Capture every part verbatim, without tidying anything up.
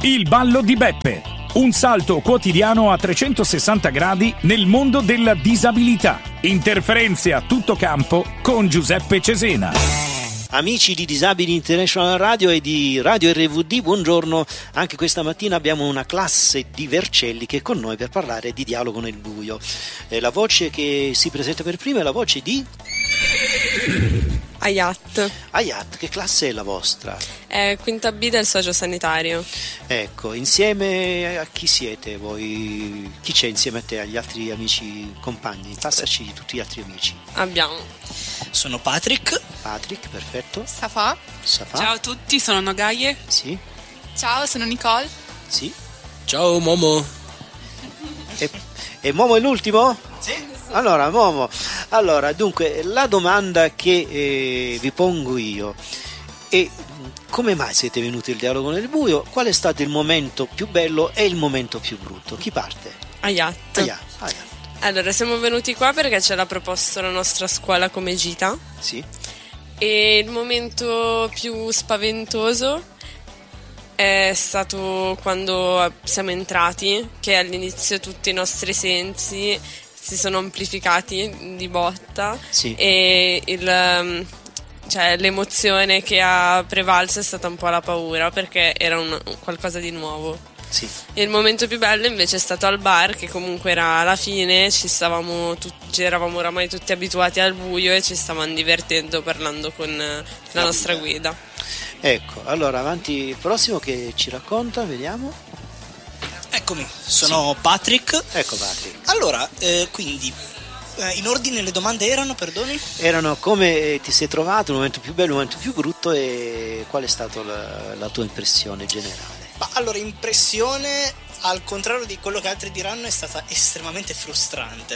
Il ballo di Beppe. Un salto quotidiano a trecentosessanta gradi nel mondo della disabilità. Interferenze a tutto campo con Giuseppe Cesena. Amici di Disabili International Radio e di Radio R V D, buongiorno. Anche questa mattina abbiamo una classe di Vercelli che è con noi per parlare di Dialogo nel buio. Eh, la voce che si presenta per prima è la voce di... Ayat. Ayat, che classe è la vostra? È quinta B del sociosanitario. Ecco, insieme a chi siete voi? Chi c'è insieme a te, agli altri amici compagni? Passaci tutti gli altri amici. Abbiamo. Sono Patrick. Patrick, perfetto. Safà. Safà. Ciao a tutti, sono Nogaye. Sì. Ciao, sono Nicole. Sì. Ciao Momo. E, e Momo è l'ultimo? Sì. Allora, Momo, allora, dunque, la domanda che eh, vi pongo io è: come mai siete venuti al Dialogo nel buio? Qual è stato il momento più bello e il momento più brutto? Chi parte? Ayat. Ayat. Ayat. Allora, siamo venuti qua perché ce l'ha proposto la nostra scuola come gita. Sì. E il momento più spaventoso è stato quando siamo entrati, che all'inizio tutti i nostri sensi si sono amplificati di botta. Sì. E il, cioè, l'emozione che ha prevalso è stata un po' la paura, perché era un, qualcosa di nuovo. Sì. Il momento più bello invece è stato al bar, che comunque era alla fine, ci stavamo tutti, eravamo oramai tutti abituati al buio e ci stavamo divertendo parlando con la, la nostra guida. guida. Ecco, allora avanti il prossimo che ci racconta, vediamo. Eccomi, sono sì. Patrick. Ecco Patrick. Allora, eh, quindi, eh, in ordine le domande erano, perdoni? Erano: come ti sei trovato, il momento più bello, il momento più brutto, e qual è stata la, la tua impressione generale? Ma allora, impressione, al contrario di quello che altri diranno, è stata estremamente frustrante.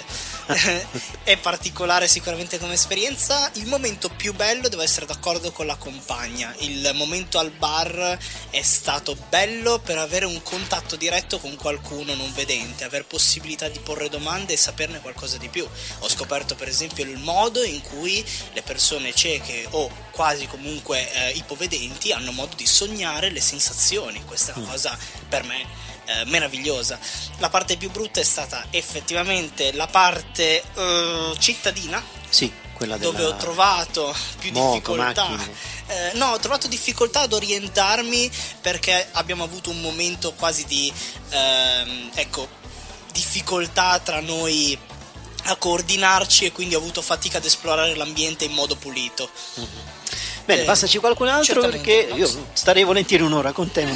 È particolare sicuramente come esperienza. Il momento più bello, devo essere d'accordo con la compagna, il momento al bar è stato bello per avere un contatto diretto con qualcuno non vedente, aver possibilità di porre domande e saperne qualcosa di più. Ho scoperto per esempio il modo in cui le persone cieche o quasi comunque eh, ipovedenti hanno modo di sognare le sensazioni. Questa è una cosa per me Eh, meravigliosa. La parte più brutta è stata effettivamente la parte eh, cittadina, sì, quella della... dove ho trovato più moto, difficoltà eh, no, ho trovato difficoltà ad orientarmi, perché abbiamo avuto un momento quasi di ehm, ecco difficoltà tra noi a coordinarci, e quindi ho avuto fatica ad esplorare l'ambiente in modo pulito. Mm-hmm. Bene, Eh, passaci qualcun altro, perché io starei volentieri un'ora con te.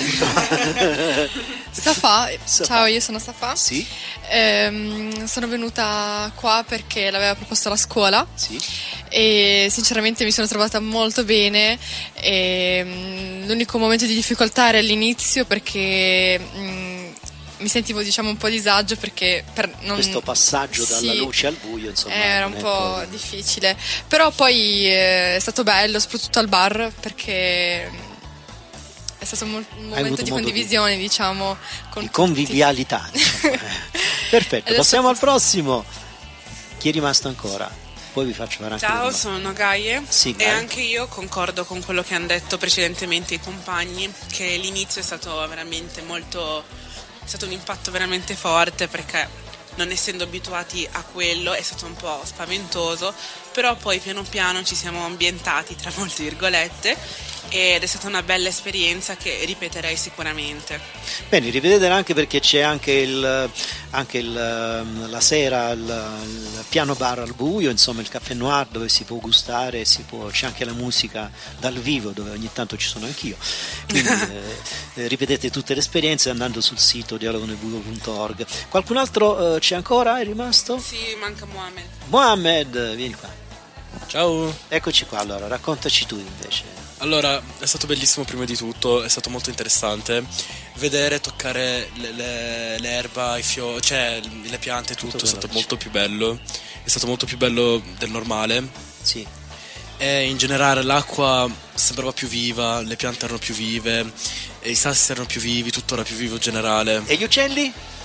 Safà. Safà. Ciao, io sono Safà. Sì. Ehm, sono venuta qua perché l'aveva proposto la scuola. Sì. E sinceramente mi sono trovata molto bene. E, mm, l'unico momento di difficoltà era all'inizio, perché mm, mi sentivo, diciamo, un po' a disagio, perché per non... questo passaggio dalla sì, luce al buio, insomma, era non un è po' poi- difficile, però poi eh, è stato bello, soprattutto al bar, perché è stato un, un Hai momento avuto di modo condivisione, diciamo, con di tutti. convivialità, diciamo. Eh. Perfetto, Adesso passiamo al posso- prossimo. Chi è rimasto ancora? Poi vi faccio fare anche le Ciao, domande. sono Nogaye. Sì, E Gaia. anche io concordo con quello che hanno detto precedentemente i compagni, che l'inizio è stato veramente molto, è stato un impatto veramente forte, perché non essendo abituati a quello è stato un po' spaventoso, però poi piano piano ci siamo ambientati, tra molte virgolette, ed è stata una bella esperienza che ripeterei sicuramente. Bene, rivedetela anche perché c'è anche, il, anche il, la sera il, il piano bar al buio, insomma il caffè noir, dove si può gustare, si può, c'è anche la musica dal vivo, dove ogni tanto ci sono anch'io. Quindi eh, ripetete tutte le esperienze andando sul sito dialogo nel buio punto org. Qualcun altro eh, c'è ancora? È rimasto? Sì, manca Mohamed. Mohamed, vieni qua. Ciao. Eccoci qua, allora raccontaci tu invece. Allora, è stato bellissimo prima di tutto, è stato molto interessante vedere, toccare le, le, l'erba, i fiori, cioè le piante, tutto, Tutto è stato veloce. molto più bello, è stato molto più bello del normale. Sì. E in generale l'acqua sembrava più viva, le piante erano più vive, e i sassi erano più vivi, tutto era più vivo in generale. E gli uccelli?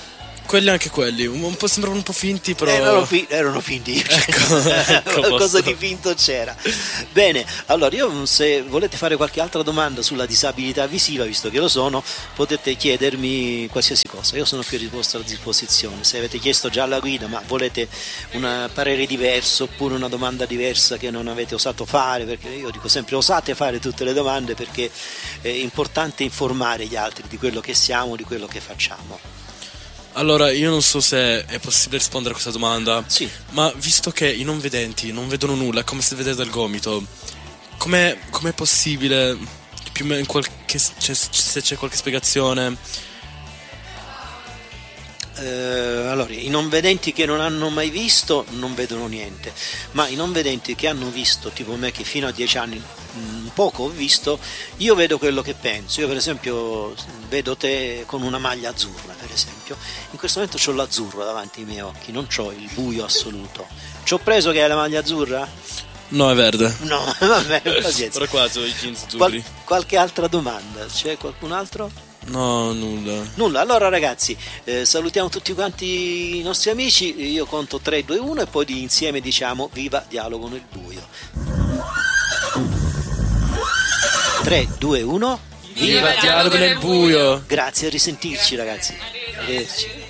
Quelli anche quelli, un, un po' sembravano un po' finti, però erano, fi- erano finti. Ecco, ecco, qualcosa posto. di finto c'era. Bene, allora io, se volete fare qualche altra domanda sulla disabilità visiva, visto che lo sono, potete chiedermi qualsiasi cosa, io sono qui a vostra disposizione. Se avete chiesto già alla guida ma volete un parere diverso oppure una domanda diversa che non avete osato fare, perché io dico sempre osate fare tutte le domande, perché è importante informare gli altri di quello che siamo, di quello che facciamo. Allora, io non so se è possibile rispondere a questa domanda, sì. Ma visto che i non vedenti non vedono nulla, è come se vedete dal gomito, com'è, com'è possibile, più o meno in qualche, c'è, se c'è qualche spiegazione? Eh, allora, i non vedenti che non hanno mai visto non vedono niente, ma i non vedenti che hanno visto, tipo me che fino a dieci anni mh, poco ho visto, io vedo quello che penso. Io per esempio vedo te con una maglia azzurra, per esempio, in questo momento c'ho l'azzurro davanti ai miei occhi, non c'ho il buio assoluto. Ci ho preso che hai la maglia azzurra? No, è verde. No, vabbè, pazienza. Però qua sono i jeans azzurri. Qual- qualche altra domanda? C'è qualcun altro? No, nulla. Nulla, allora ragazzi, eh, salutiamo tutti quanti i nostri amici, io conto tre, due, uno e poi di insieme diciamo viva Dialogo nel buio. tre, due, uno. Viva Dialogo nel buio. Grazie, a risentirci ragazzi. Arrivederci.